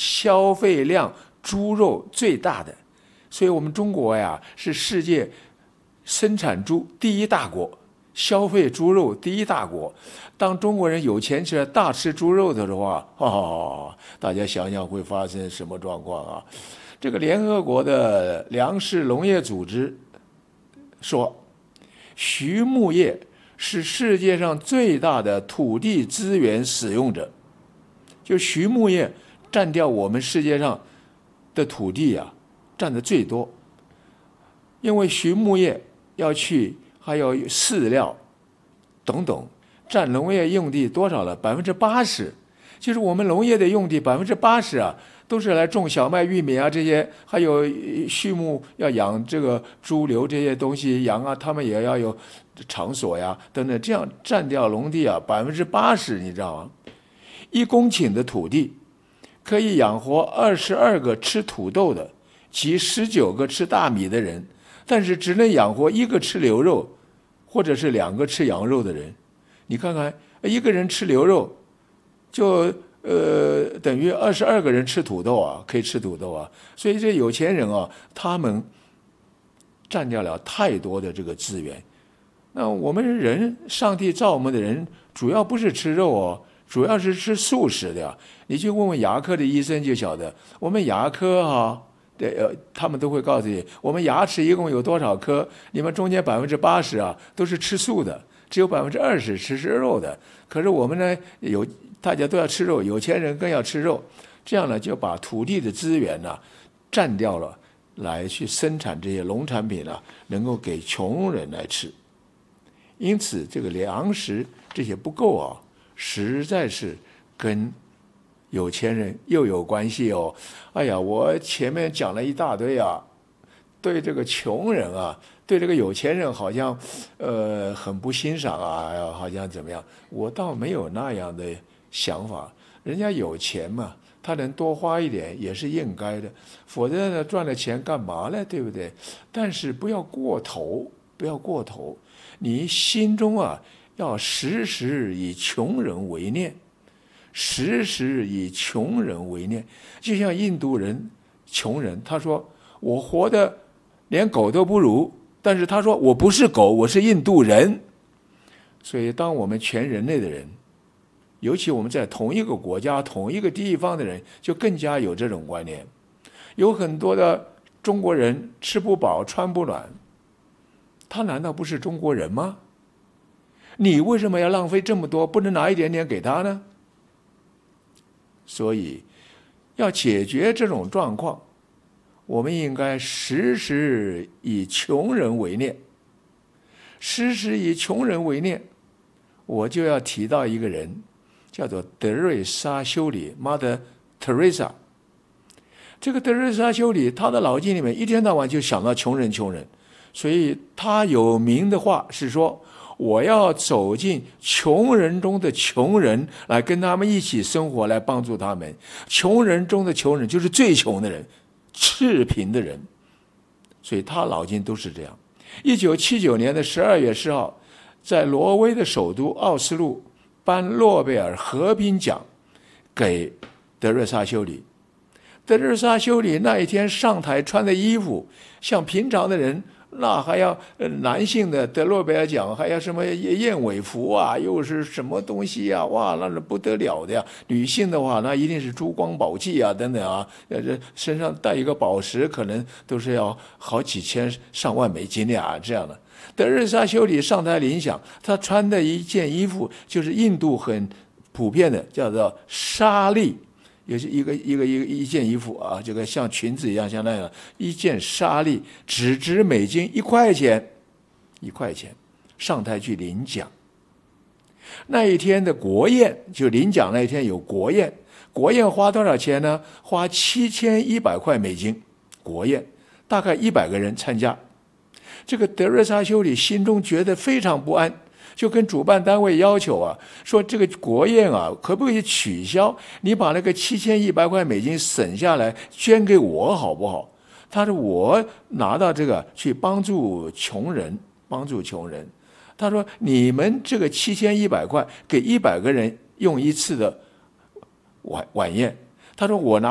消费量猪肉最大的，所以我们中国呀是世界生产猪第一大国，消费猪肉第一大国。当中国人有钱起来大吃猪肉的话，大家想想会发生什么状况啊？这个联合国的粮食农业组织说，畜牧业是世界上最大的土地资源使用者，就畜牧业占掉我们世界上的土地啊，占的最多。因为畜牧业要去，还有饲料等等，占农业用地多少了？80%，就是我们农业的用地80%啊，都是来种小麦、玉米啊这些，还有畜牧要养这个猪牛这些东西，羊啊，他们也要有场所呀等等，这样占掉农地啊80%，你知道吗？1公顷的土地可以养活22个吃土豆的及19个吃大米的人，但是只能养活1个吃牛肉或者是2个吃羊肉的人。你看看，一个人吃牛肉就等于22个人吃土豆啊，可以吃土豆啊。所以这有钱人啊，他们占掉了太多的这个资源。那我们人，上帝造我们的人主要不是吃肉哦，主要是吃素食的呀。你去问问牙科的医生就晓得，我们牙科啊，他们都会告诉你，我们牙齿一共有多少颗，你们中间80%啊都是吃素的，只有20%吃肉的。可是我们呢，大家都要吃肉，有钱人更要吃肉，这样呢就把土地的资源呢占掉了，来去生产这些农产品呢，能够给穷人来吃。因此，这个粮食这些不够啊，实在是跟有钱人又有关系哦。哎呀，我前面讲了一大堆啊，对这个穷人啊，对这个有钱人好像很不欣赏啊，好像怎么样？我倒没有那样的想法。人家有钱嘛，他能多花一点也是应该的，否则呢赚了钱干嘛呢？对不对？但是不要过头，不要过头。你心中啊要时时以穷人为念，时时以穷人为念。就像印度人穷人，他说我活得连狗都不如，但是他说我不是狗，我是印度人。所以当我们全人类的人，尤其我们在同一个国家同一个地方的人，就更加有这种观念。有很多的中国人吃不饱穿不暖，他难道不是中国人吗？你为什么要浪费这么多，不能拿一点点给他呢？所以要解决这种状况，我们应该时时以穷人为念。时时以穷人为念，我就要提到一个人，叫做德瑞莎修女 Mother Teresa。 这个德瑞莎修女，她的脑筋里面一天到晚就想到穷人，所以她有名的话是说，我要走进穷人中的穷人，来跟他们一起生活，来帮助他们。穷人中的穷人就是最穷的人，赤贫的人。所以他脑筋都是这样。1979年的12月10号，在挪威的首都奥斯陆颁诺贝尔和平奖给德瑞莎修女。德瑞莎修女那一天上台穿的衣服，像平常的人，那还要男性的得诺贝尔奖还要什么燕尾服啊，又是什么东西啊，哇，那是不得了的呀。女性的话，那一定是珠光宝气啊，等等啊，身上带一个宝石，可能都是要好几千上万美金呀，这样的。德瑞莎修女上台领奖，她穿的一件衣服就是印度很普遍的，叫做纱丽。也是一件衣服啊，这个像裙子一样，像那样一件纱丽，只值美金1块钱，1块钱，上台去领奖。那一天的国宴，就领奖那一天有国宴，国宴花多少钱呢？花7100块美金，国宴大概100个人参加。这个德瑞莎修女心中觉得非常不安，就跟主办单位要求啊，说这个国宴啊，可不可以取消？你把那个7100块美金省下来捐给我好不好？他说我拿到这个去帮助穷人，帮助穷人。他说你们这个7100块给100个人用一次的晚宴。他说我拿